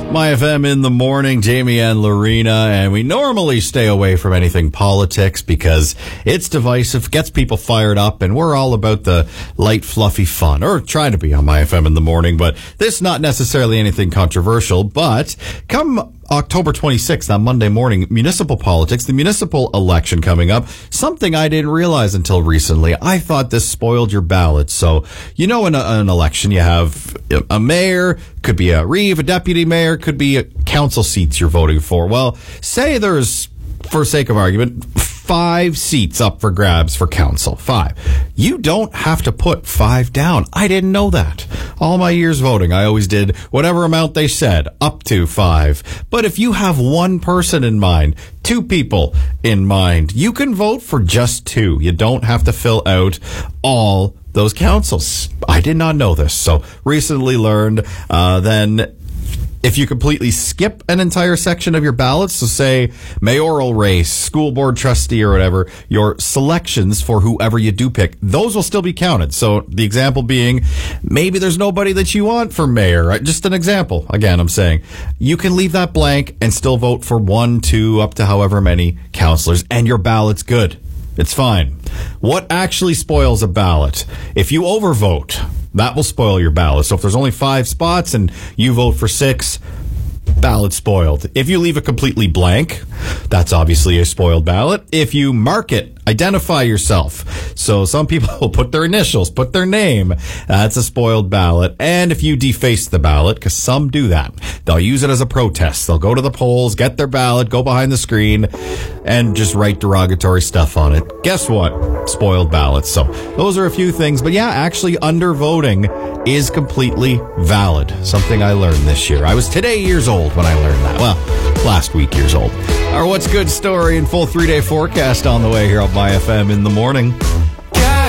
My FM in the morning, Jamie and Lorena, and we normally stay away from anything politics because it's divisive, gets people fired up, and we're all about the light, fluffy fun, or try to be on My FM in the morning, but this not necessarily anything controversial, but come October 26th on Monday morning, municipal politics, the municipal election coming up, something I didn't realize until recently. I thought this spoiled your ballot. So, you know, in an election, you have a mayor, could be a reeve, a deputy mayor, could be a council seats you're voting for. Well, say there's, for sake of argument, 5 seats up for grabs for council. 5. You don't have to put 5 down. I didn't know that. All my years voting, I always did whatever amount they said, up to 5. But if you have one person in mind, 2 people in mind, you can vote for just 2. You don't have to fill out all those councils. I did not know this. So recently learned, then if you completely skip an entire section of your ballot, so say mayoral race, school board trustee or whatever, your selections for whoever you do pick, those will still be counted. So the example being, maybe there's nobody that you want for mayor. Just an example. Again, I'm saying you can leave that blank and still vote for 1, 2, up to however many councilors, and your ballot's good. It's fine. What actually spoils a ballot? If you overvote, that will spoil your ballot. So if there's only 5 spots and you vote for 6, ballot spoiled. If you leave it completely blank, that's obviously a spoiled ballot. If you mark it, identify yourself. So some people will put their initials, put their name. That's a spoiled ballot. And if you deface the ballot, because some do that, they'll use it as a protest. They'll go to the polls, get their ballot, go behind the screen, and just write derogatory stuff on it. Guess what? Spoiled ballots. So those are a few things. But yeah, actually undervoting is completely valid. Something I learned this year. I was today years old when I learned that. Well, last week years old. Our What's Good story and full 3-day forecast on the way here on My FM in the morning.